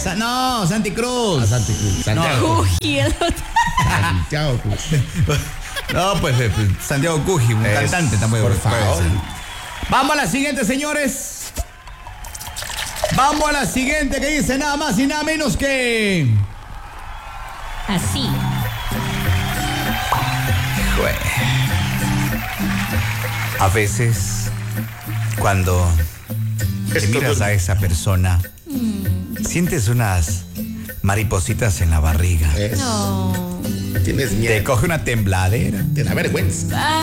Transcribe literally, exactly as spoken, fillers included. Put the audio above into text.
Sa- no, Santi Cruz. A Santi Cruz. Santiago. Uy, el otro. Santiago Cruz. No, pues, eh, pues, Santiago Cuji, un Es- cantante tampoco. por puede favor. ser. Vamos a la siguiente, señores. Vamos a la siguiente que dice nada más y nada menos que... Así. Jue- A veces, cuando te Esto miras no- a esa persona, sientes unas maripositas en la barriga. Eso. No. Tienes Te miedo. coge una tembladera. Te da vergüenza.